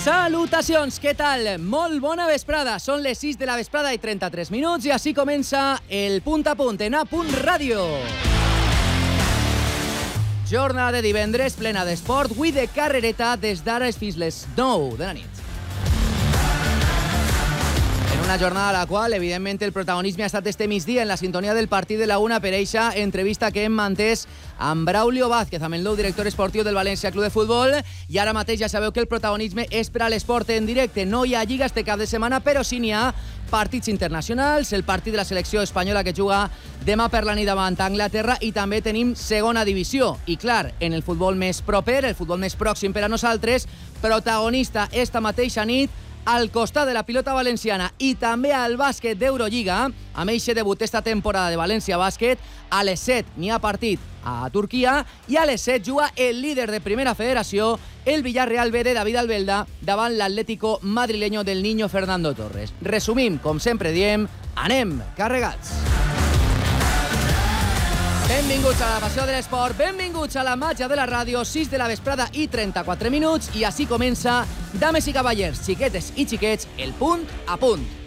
Salutacions, què tal? Molt bona vesprada. Són les 6 de la vesprada i 33 minuts i així comença el Punt a Punt en A Punt Ràdio. Jornada de divendres plena d'esport, avui de carrereta des d'ara fins les 9 de la nit. En una jornada a la qual, evidentment, el protagonisme ha estat este migdia en la sintonia del partit de la una per eixa entrevista que hem mantès amb Braulio Vázquez, amb el nou director esportiu del València Club de Futbol, i ara mateix ja sabeu que el protagonisme és per a l'esport en directe. No hi ha lliga este cap de setmana, però sí n'hi ha partits internacionals, el partit de la selecció espanyola que juga demà per la nit davant Anglaterra, i també tenim segona divisió. I clar, en el futbol més proper, el futbol més pròxim per a nosaltres, protagonista esta mateixa nit al costat de la pilota valenciana i també al bàsquet d'Eurolliga, amb eixe debut esta temporada de València Bàsquet. A les 7 n'hi ha partit a Turquia i a les 7 juga el líder de Primera Federació, el Villarreal B de David Albelda, davant l'Atlético madrileño del Niño Fernando Torres. Resumim, com sempre diem, anem carregats. Benvinguts a la passió de l'esport, benvinguts a la màgia de la ràdio, 6 de la vesprada i 34 minuts, i així comença, dames i cavallers, xiquetes i xiquets, el Punt a Punt.